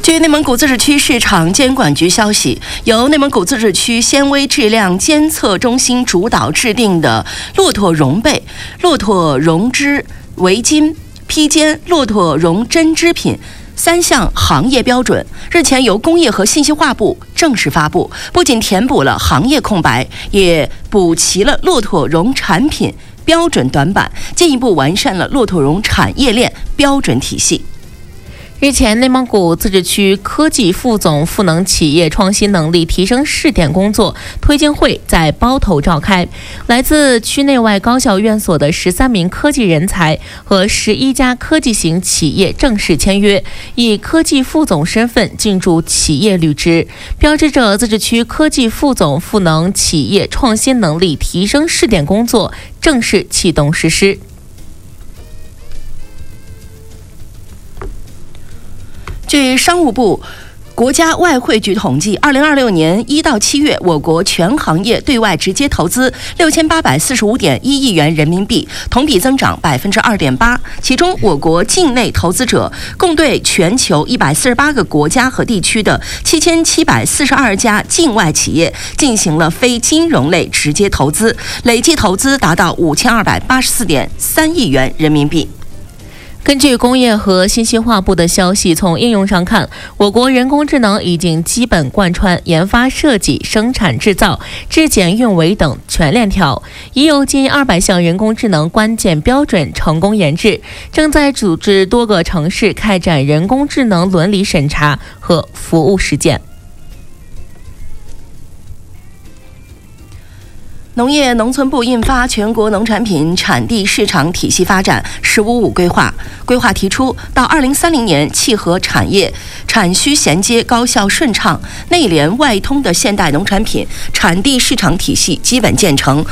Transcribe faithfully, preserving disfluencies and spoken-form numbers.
据内蒙古自治区市场监管局消息，由内蒙古自治区纤维质量监测中心主导制定的骆驼绒被、骆驼绒织围巾、披肩、骆驼绒针织品三项行业标准，日前由工业和信息化部正式发布，不仅填补了行业空白，也补齐了骆驼绒产品标准短板，进一步完善了骆驼绒产业链标准体系。 日前，内蒙古自治区科技副总赋能企业创新能力提升试点工作推进会在包头召开，来自区内外高校院所的十三名科技人才和十一家科技型企业正式签约，以科技副总身份进驻企业履职，标志着自治区科技副总赋能企业创新能力提升试点工作正式启动实施。 据商务部、国家外汇局统计，二零二六年一到七月，我国全行业对外直接投资六千八百四十五点一亿元人民币，同比增长百分之二点八。其中，我国境内投资者共对全球一百四十八个国家和地区的七千七百四十二家境外企业进行了非金融类直接投资，累计投资达到五千二百八十四点三亿元人民币。 根据工业和信息化部的消息，从应用上看，我国人工智能已经基本贯穿研发、设计、生产制造、质检、运维等全链条，已有近二百项人工智能关键标准成功研制，正在组织多个城市开展人工智能伦理审查和服务实践。 农业农村部印发《全国农产品产地市场体系发展“十五五”规划》，规划提出，到二零三零年，契合产业产需衔接高效顺畅、内联外通的现代农产品产地市场体系基本建成，